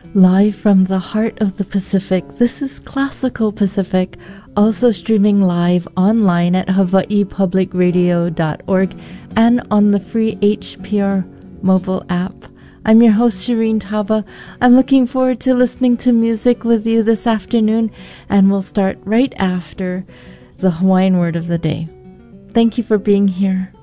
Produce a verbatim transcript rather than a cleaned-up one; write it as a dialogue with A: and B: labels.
A: Live from the heart of the Pacific, this is Classical Pacific, also streaming live online at hawaii public radio dot org and on the free H P R mobile app. I'm your host, Shireen Taba. I'm looking forward to listening to music with you this afternoon, and we'll start right after the Hawaiian word of the day. Thank you for being here.